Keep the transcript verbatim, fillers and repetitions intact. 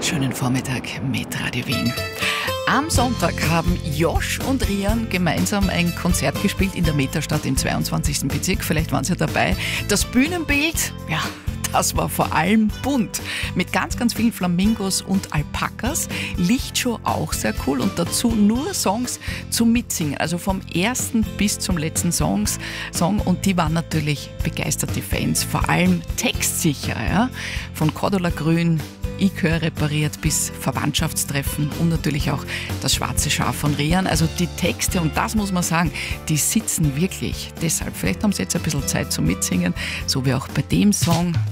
Schönen Vormittag mit Radio Wien. Am Sonntag haben Josh und Rian gemeinsam ein Konzert gespielt in der Metastadt im zweiundzwanzigsten Bezirk. Vielleicht waren Sie dabei. Das Bühnenbild, ja, das war vor allem bunt. Mit ganz, ganz vielen Flamingos und Alpakas. Lichtshow auch sehr cool und dazu nur Songs zum Mitsingen. Also vom ersten bis zum letzten Songs, Song. Und die waren natürlich begeisterte Fans. Vor allem textsicher, ja. Von Cordula Grün, Ich höre repariert bis Verwandtschaftstreffen und natürlich auch das schwarze Schaf von Rian. Also die Texte, und das muss man sagen, die sitzen wirklich. Deshalb, vielleicht haben Sie jetzt ein bisschen Zeit zum Mitsingen, so wie auch bei dem Song.